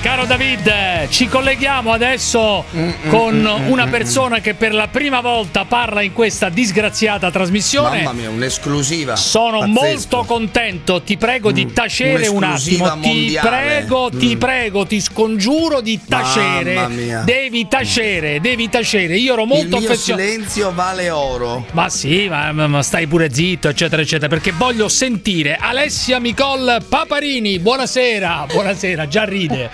Caro David, ci colleghiamo adesso con una persona che per la prima volta parla in questa disgraziata trasmissione. Mamma mia, un'esclusiva. Sono pazzesco. Molto contento. Ti prego di tacere un attimo. Ti prego, ti scongiuro di tacere. Mamma mia. Devi tacere. Io ero molto Il mio affezionato. silenzio vale oro. Ma sì, ma stai pure zitto, eccetera, eccetera, perché voglio sentire Alessia Micol Paparini. Buonasera, già ride.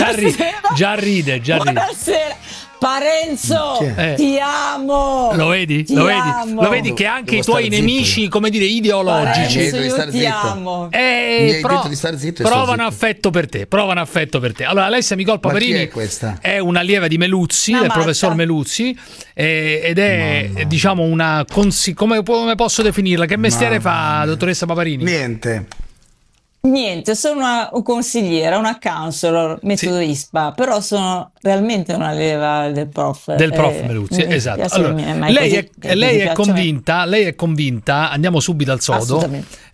Buonasera. Parenzo, ti amo. Lo vedi? Lo vedi che anche i tuoi nemici, come dire, ideologici, Parenzo, io ti amo. Detto di stare zitto, provano affetto per te. Allora, Alessia Micol Paparini chi è questa? è un'allieva di Meluzzi, del professor Meluzzi, ed è diciamo una come posso definirla? Che mestiere fa, dottoressa Paparini? Niente, sono una consigliera, una counselor, metodo ISPA, però sono realmente una leva del prof. Meluzzi, esatto. Allora, lei è convinta, andiamo subito al sodo,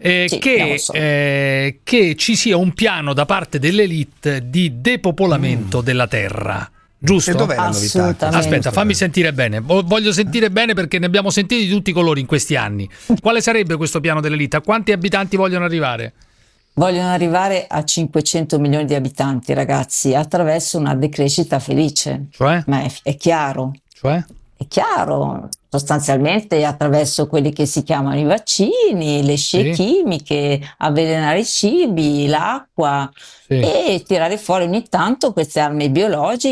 che ci sia un piano da parte dell'elite di depopolamento della Terra. Giusto? E dov'è la novità? Aspetta, fammi sentire bene. Voglio sentire bene perché ne abbiamo sentiti di tutti i colori in questi anni. Quale sarebbe questo piano dell'elite? A quanti abitanti vogliono arrivare? Vogliono arrivare a 500 milioni di abitanti, ragazzi, attraverso una decrescita felice. Cioè? Ma è chiaro. Cioè? È chiaro, sostanzialmente attraverso quelli che si chiamano i vaccini, le scie chimiche, avvelenare i cibi, l'acqua e tirare fuori ogni tanto queste armi biologiche